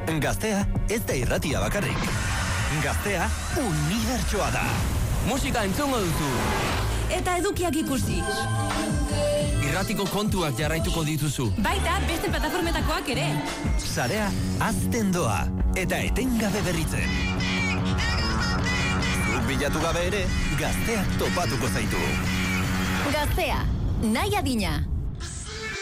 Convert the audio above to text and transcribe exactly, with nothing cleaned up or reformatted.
Gaztea ez da irratia bakarrik. Gaztea unibertsoa da. Musika entzungo duzu. Eta edukiak ikusi. Irratiko kontuak jarraituko dituzu. Baita beste plataformetakoak ere. Sarea azten doa eta etengabe berritzen. Zuk bilatu gabe ere, Gazteak topatuko zaitu. Gaztea, nahi adina.